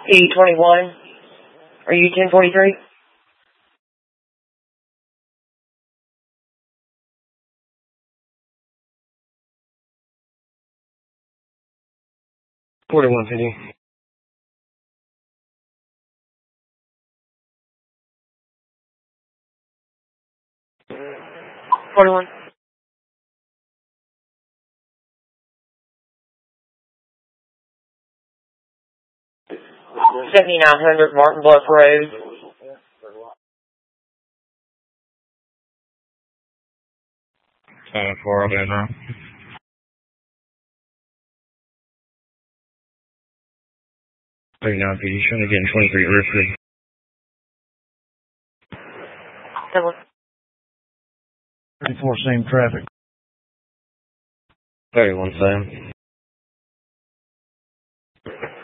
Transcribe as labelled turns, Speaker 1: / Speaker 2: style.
Speaker 1: E21. Are you 1043?
Speaker 2: $41.50.
Speaker 1: 41. 7900 Martin Bluff Road.
Speaker 2: For all bedroom. 39 PD, showing again 23 Rifford. 34, same traffic. 31, Sam.